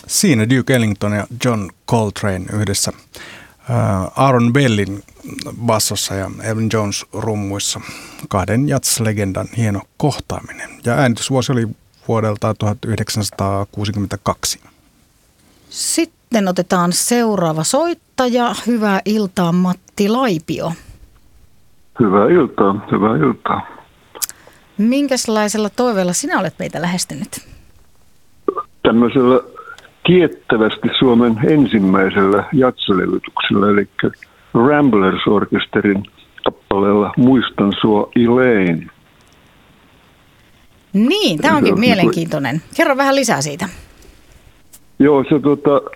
Siinä Duke Ellington ja John Coltrane yhdessä Aaron Bellin bassossa ja Elvin Jones rummuissa. Kahden jazz-legendan hieno kohtaaminen. Ja äänitysvuosi oli vuodelta 1962. Sitten otetaan seuraava soittaja. Hyvää iltaa, Matti Laipio. Hyvää iltaa, hyvää iltaa. Minkälaisella toiveella sinä olet meitä lähestynyt? Tämmöisellä tiettävästi Suomen ensimmäisellä jazzlevytyksellä, eli Ramblers-orkesterin kappaleella Muistan sua Elaine. Niin, tämä onkin mielenkiintoinen. Kerro vähän lisää siitä. Joo, se